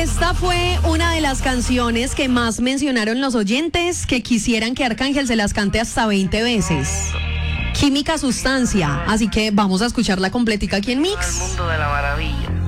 Esta fue una de las canciones que más mencionaron los oyentes, que quisieran que Arcángel se las cante hasta 20 veces. Química Sustancia, así que vamos a escucharla completica aquí en Mix. El mundo de la maravilla.